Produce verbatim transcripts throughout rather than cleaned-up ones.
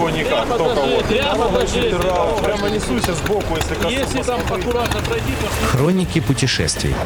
его никак, только вот. Прямо несуся сбоку, если коснусь. Если там аккуратно пройти, то... Хроники путешествий.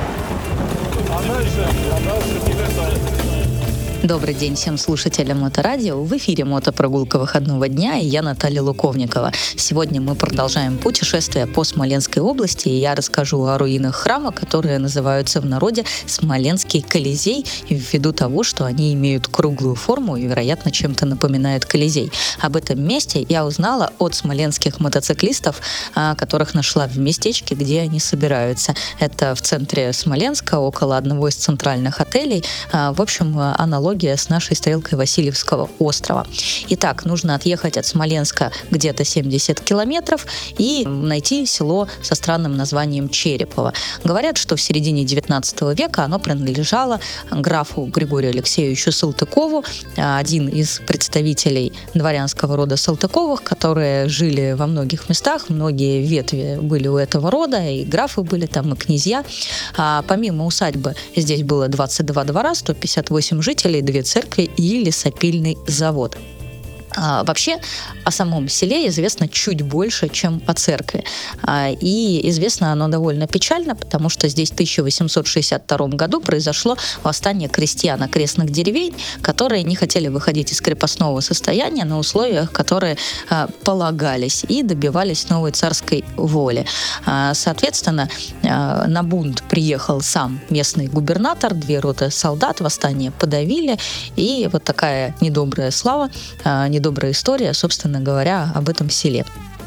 Она же, она же не это... Добрый день всем слушателям Моторадио. В эфире мотопрогулка выходного дня, и я Наталья Луковникова. Сегодня мы продолжаем путешествие по Смоленской области, и я расскажу о руинах храма, которые называются в народе Смоленский Колизей, ввиду того, что они имеют круглую форму и, вероятно, чем-то напоминают Колизей. Об этом месте я узнала от смоленских мотоциклистов, которых нашла в местечке, где они собираются. Это в центре Смоленска, около одного из центральных отелей. В общем, аналогия с нашей стрелкой Васильевского острова. Итак, нужно отъехать от Смоленска где-то семьдесят километров и найти село со странным названием Черепово. Говорят, что в середине девятнадцатого века оно принадлежало графу Григорию Алексеевичу Салтыкову, один из представителей дворянского рода Салтыковых, которые жили во многих местах, многие ветви были у этого рода, и графы были там, и князья. А помимо усадьбы здесь было двадцать два двора, сто пятьдесят восемь жителей, две церкви и лесопильный завод. А, вообще о самом селе известно чуть больше, чем о церкви. А, и известно оно довольно печально, потому что здесь в тысяча восемьсот шестьдесят втором году произошло восстание крестьян окрестных деревень, которые не хотели выходить из крепостного состояния на условиях, которые а, полагались, и добивались новой царской воли. А, соответственно, а, на бунт приехал сам местный губернатор, две роты солдат, восстание подавили, и вот такая недобрая слава, а, недобрая история, собственно говоря, об этом селе.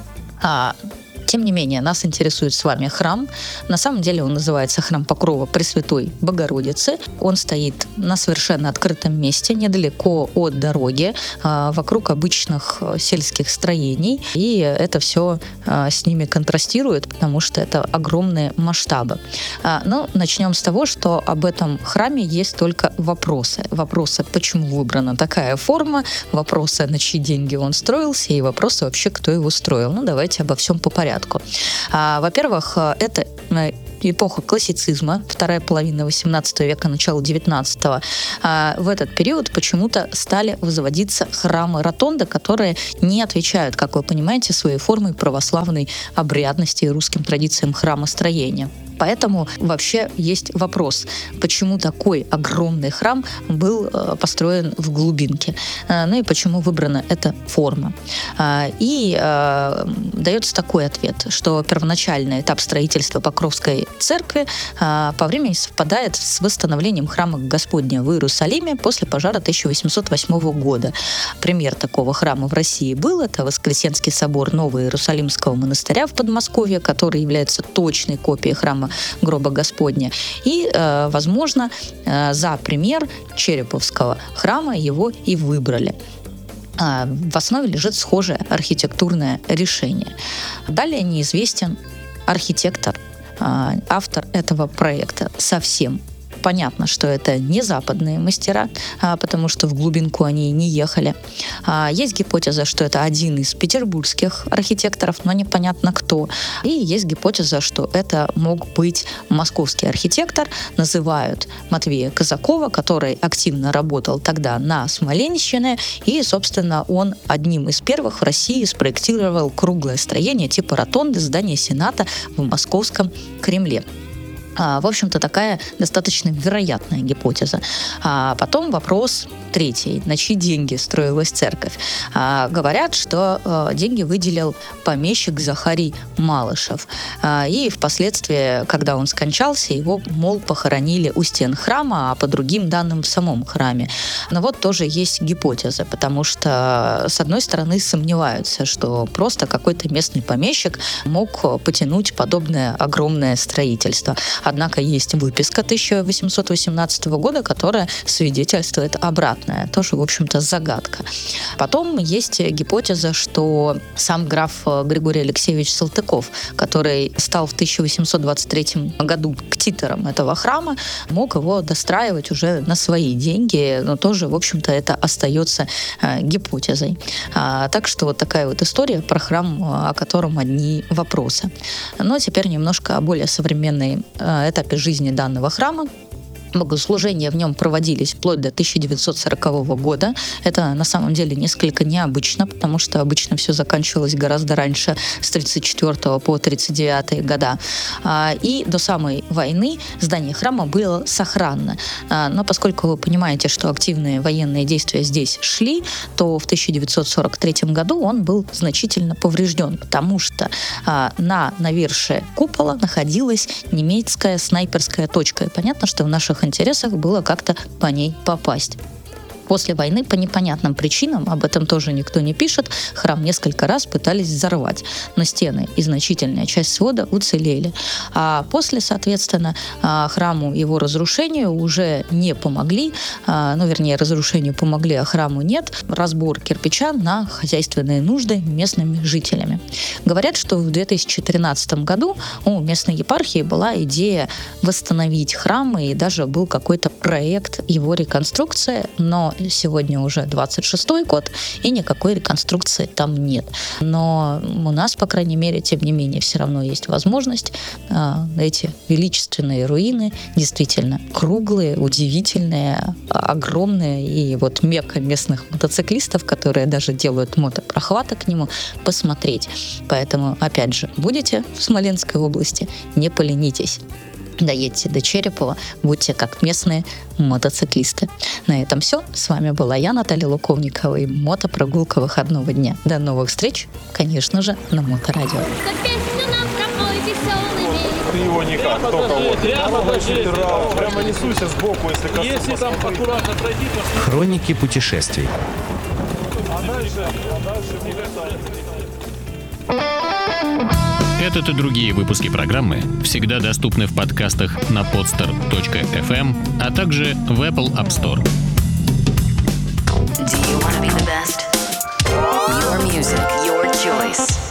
А, тем не менее, нас интересует с вами храм. На самом деле он называется храм Покрова Пресвятой Богородицы. Он стоит на совершенно открытом месте, недалеко от дороги, а, вокруг обычных сельских строений. И это все а, с ними контрастирует, потому что это огромные масштабы. А, ну, начнем с того, что об этом храме есть только вопросы. Вопросы, почему выбрана такая форма, вопросы, на чьи деньги он строился, и вопросы вообще, кто его строил. Ну, давайте обо всем по порядку. А, во-первых, это эпоха классицизма, вторая половина восемнадцатого века, начало девятнадцатого. А, в этот период почему-то стали возводиться храмы-ротонды, которые не отвечают, как вы понимаете, своей формой православной обрядности и русским традициям храмостроения. Поэтому вообще есть вопрос, почему такой огромный храм был э, построен в глубинке, э, ну и почему выбрана эта форма. Э, и э, дается такой ответ, что первоначальный этап строительства Покровской церкви э, по времени совпадает с восстановлением храма Господня в Иерусалиме после пожара тысяча восемьсот восьмого года. Пример такого храма в России был, это Воскресенский собор Нового Иерусалимского монастыря в Подмосковье, который является точной копией храма Гроба Господня. И, э, возможно, э, за пример Череповского храма его и выбрали. А в основе лежит схожее архитектурное решение. Далее неизвестен архитектор, э, автор этого проекта совсем. Понятно, что это не западные мастера, потому что в глубинку они не ехали. Есть гипотеза, что это один из петербургских архитекторов, но непонятно кто. И есть гипотеза, что это мог быть московский архитектор. Называют Матвея Казакова, который активно работал тогда на Смоленщине. И, собственно, он одним из первых в России спроектировал круглое строение типа ротонды здания Сената в Московском Кремле. В общем-то, такая достаточно вероятная гипотеза. А потом вопрос третий. На чьи деньги строилась церковь? А, говорят, что а, деньги выделил помещик Захарий Малышев. А, и впоследствии, когда он скончался, его, мол, похоронили у стен храма, а по другим данным в самом храме. Но вот тоже есть гипотеза, потому что, с одной стороны, сомневаются, что просто какой-то местный помещик мог потянуть подобное огромное строительство. Однако есть выписка тысяча восемьсот восемнадцатого года, которая свидетельствует обратное. Тоже, в общем-то, загадка. Потом есть гипотеза, что сам граф Григорий Алексеевич Салтыков, который стал в тысяча восемьсот двадцать третьем году ктитором этого храма, мог его достраивать уже на свои деньги, но тоже, в общем-то, это остается э, гипотезой. А, так что вот такая вот история про храм, о котором одни вопросы. Но теперь немножко о более современной э, этапе жизни данного храма. Богослужения в нем проводились вплоть до тысяча девятьсот сорокового года. Это на самом деле несколько необычно, потому что обычно все заканчивалось гораздо раньше, с тридцать четвёртого по тридцать девятый года. И до самой войны здание храма было сохранно. Но поскольку вы понимаете, что активные военные действия здесь шли, то в тысяча девятьсот сорок третьем году он был значительно поврежден, потому что на навершие купола находилась немецкая снайперская точка. И понятно, что в наших интересах было как-то по ней попасть. После войны по непонятным причинам, об этом тоже никто не пишет, храм несколько раз пытались взорвать, но стены и значительная часть свода уцелели. А после, соответственно, храму, его разрушению уже не помогли, ну, вернее, разрушению помогли, а храму нет, разбор кирпича на хозяйственные нужды местными жителями. Говорят, что в две тысячи тринадцатом году у местной епархии была идея восстановить храм, и даже был какой-то проект его реконструкции, но сегодня уже двадцать шестой год, и никакой реконструкции там нет. Но у нас, по крайней мере, тем не менее, все равно есть возможность э, эти величественные руины, действительно круглые, удивительные, огромные, и вот мекка местных мотоциклистов, которые даже делают мотопрохваты к нему, посмотреть. Поэтому, опять же, будете в Смоленской области, не поленитесь. Доедьте до Черепова, будьте как местные мотоциклисты. На этом все. С вами была я, Наталья Луковникова, и мотопрогулка выходного дня. До новых встреч, конечно же, на Моторадио. Ты его никак, только вот. Прямо пойти. Прямо несуйся сбоку, если коснусь. Если там аккуратно пройди, то... Хроники путешествий. А дальше, а дальше будет... Этот и другие выпуски программы всегда доступны в подкастах на podster точка эф эм, а также в Apple App Store. Do you want to be the best? Your music, your choice.